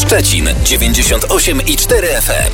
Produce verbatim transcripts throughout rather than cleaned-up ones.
Szczecin dziewięćdziesiąt osiem i cztery F M.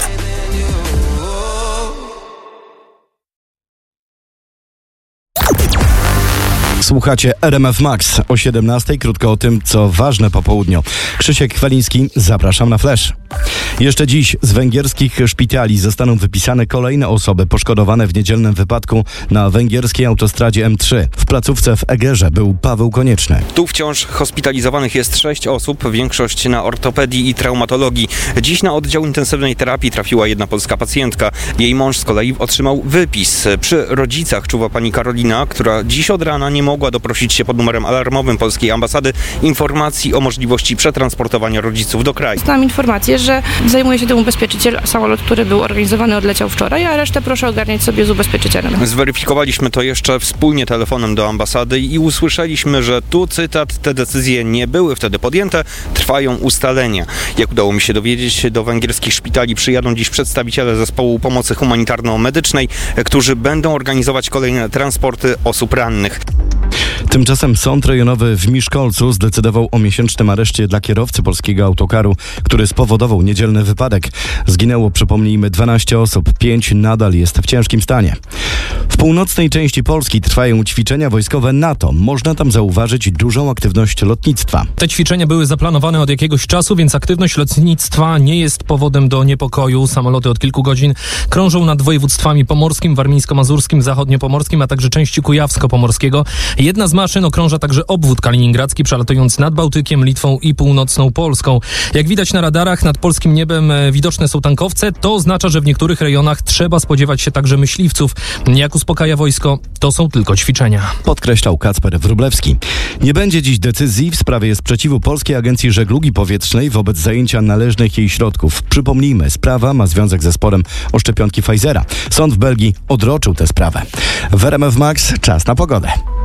Słuchacie R M F Max o siedemnastej. Krótko o tym, co ważne po południu. Krzysiek Chwaliński, zapraszam na Flash. Jeszcze dziś z węgierskich szpitali zostaną wypisane kolejne osoby poszkodowane w niedzielnym wypadku na węgierskiej autostradzie M trzy. W placówce w Egerze był Paweł Konieczny. Tu wciąż hospitalizowanych jest sześć osób, większość na ortopedii i traumatologii. Dziś na oddział intensywnej terapii trafiła jedna polska pacjentka. Jej mąż z kolei otrzymał wypis. Przy rodzicach czuwa pani Karolina, która dziś od rana nie mogła doprosić się pod numerem alarmowym polskiej ambasady informacji o możliwości przetransportowania rodziców do kraju. Znam informację, że zajmuje się tym ubezpieczyciel. Samolot, który był organizowany, odleciał wczoraj, a resztę proszę ogarniać sobie z ubezpieczycielem. Zweryfikowaliśmy to jeszcze wspólnie telefonem do ambasady i usłyszeliśmy, że tu cytat, te decyzje nie były wtedy podjęte, trwają ustalenia. Jak udało mi się dowiedzieć, do węgierskich szpitali przyjadą dziś przedstawiciele zespołu pomocy humanitarno-medycznej, którzy będą organizować kolejne transporty osób rannych. Tymczasem Sąd Rejonowy w Miszkolcu zdecydował o miesięcznym areszcie dla kierowcy polskiego autokaru, który spowodował niedzielny wypadek. Zginęło, przypomnijmy, dwanaście osób, pięć nadal jest w ciężkim stanie. W północnej części Polski trwają ćwiczenia wojskowe NATO. Można tam zauważyć dużą aktywność lotnictwa. Te ćwiczenia były zaplanowane od jakiegoś czasu, więc aktywność lotnictwa nie jest powodem do niepokoju. Samoloty od kilku godzin krążą nad województwami pomorskim, warmińsko-mazurskim, zachodniopomorskim, a także części kujawsko-pomorskiego. Jedna z maszyn okrąża także obwód kaliningradzki, przelatując nad Bałtykiem, Litwą i północną Polską. Jak widać na radarach, nad polskim niebem widoczne są tankowce. To oznacza, że w niektórych rejonach trzeba spodziewać się także myśliwców. Jak uspokaja wojsko, to są tylko ćwiczenia. Podkreślał Kacper Wróblewski. Nie będzie dziś decyzji w sprawie sprzeciwu Polskiej Agencji Żeglugi Powietrznej wobec zajęcia należnych jej środków. Przypomnijmy, sprawa ma związek ze sporem o szczepionki Pfizera. Sąd w Belgii odroczył tę sprawę. W R M F Max czas na pogodę.